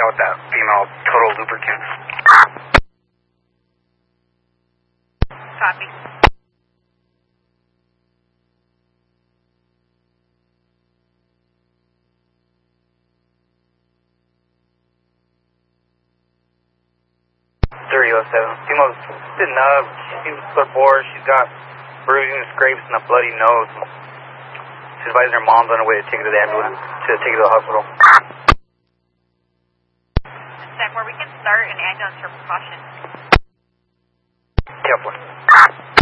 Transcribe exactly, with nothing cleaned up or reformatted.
out with that female Total Lubricants. Copy. three oh seven. Female's sitting up. She seems split bored. She's got bruising, scrapes, and a bloody nose. She's advising her mom's on her way to take her to the ambulance, to take her to the hospital. Step where we can start an ambulance for precaution. ten four.